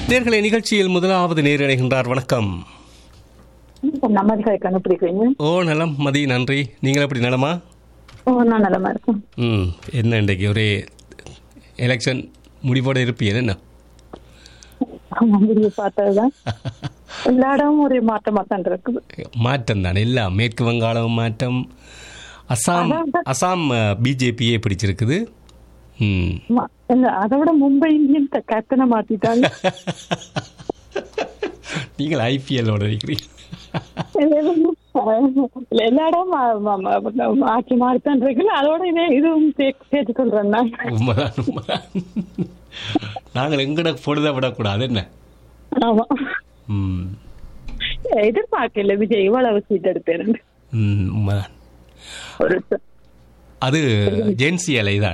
நேர்களை நிகழ்ச்சியில் முதலாவது நேர் இணைகின்றார். வணக்கம். ஓ நலம் மதி, நன்றி. நீங்கள் எப்படி நலமா? நான் நலமா இருக்கேன். என்ன இன்றைக்கு ஒரே எலெக்ஷன் முடிவோட இருப்பீங்க என்ன? பார்த்ததுதான் எல்லா இடமும் ஒரே மாற்றமா தான் இருக்குது. மாற்றம் தான் எல்லாம். மேற்கு வங்காளம் மாற்றம், அசாம் பிஜேபியே பிடிச்சிருக்குது. அதை விட மும்பை இந்தியன் கேப்டனை மாத்திட்டாங்க. நீங்கள் ஐபிஎல்லோட இருக்கிறீங்க. எல்லா இடமும் ஆட்சி மாறித்தான் இருக்குல்ல, அதோட இதுவும் சேர்த்து சொல்றேன். நாங்கள் எங்கட பொழுத விடக்கூடாது என்ன? ஆமா, எதிர்பார்க்கல விஜய் இவ்வளவு சீட் எடுப்பேன். அது ஜென்சி அலை தான்.